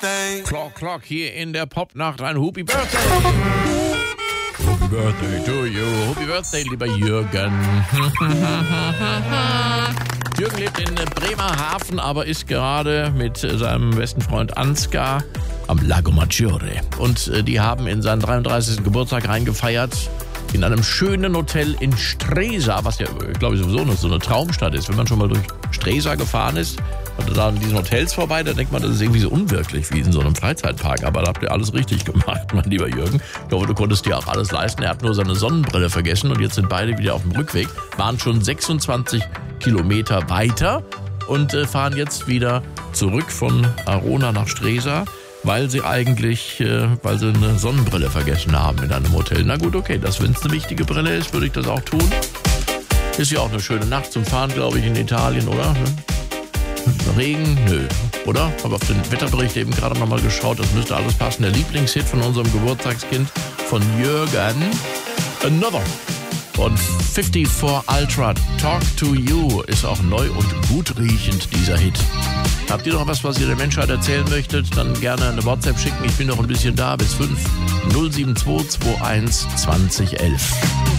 Clock hier in der Popnacht, ein Happy Birthday. Happy Birthday to you. Happy Birthday, lieber Jürgen. Jürgen lebt in Bremerhaven, aber ist gerade mit seinem besten Freund Ansgar am Lago Maggiore. Und die haben in seinen 33. Geburtstag reingefeiert in einem schönen Hotel in Stresa, was ja, glaube ich, sowieso noch so eine Traumstadt ist. Wenn man schon mal durch Stresa gefahren ist und da an diesen Hotels vorbei, da denkt man, das ist irgendwie so unwirklich wie in so einem Freizeitpark. Aber da habt ihr alles richtig gemacht, mein lieber Jürgen. Ich glaube, du konntest dir auch alles leisten. Er hat nur seine Sonnenbrille vergessen und jetzt sind beide wieder auf dem Rückweg. Waren schon 26 Kilometer weiter und fahren jetzt wieder zurück von Arona nach Stresa, weil sie eine Sonnenbrille vergessen haben in einem Hotel. Na gut, okay, wenn es eine wichtige Brille ist, würde ich das auch tun. Ist ja auch eine schöne Nacht zum Fahren, glaube ich, in Italien, oder? Regen? Nö, oder? Habe auf den Wetterbericht eben gerade nochmal geschaut, das müsste alles passen. Der Lieblingshit von unserem Geburtstagskind, von Jürgen, Another. Und 54 Ultra, Talk to You, ist auch neu und gut riechend, dieser Hit. Habt ihr noch was ihr der Menschheit erzählen möchtet? Dann gerne eine WhatsApp schicken. Ich bin noch ein bisschen da. Bis 5 072 21 2011.